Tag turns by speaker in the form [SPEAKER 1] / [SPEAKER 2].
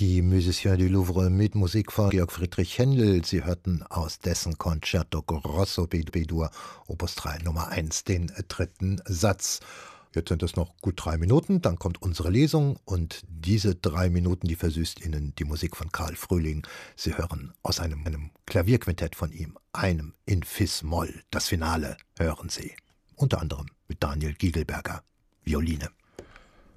[SPEAKER 1] Die Musiciens du Louvre mit Musik von Georg Friedrich Händel. Sie hörten aus dessen Concerto Grosso B-Dur, Opus 3 Nummer 1, den dritten Satz. Jetzt sind es noch gut 3 Minuten, dann kommt unsere Lesung und diese 3 Minuten, die versüßt Ihnen die Musik von Karl Frühling. Sie hören aus einem Klavierquintett von ihm, einem in Fis-Moll. Das Finale hören Sie, unter anderem mit Daniel Giegelberger, Violine.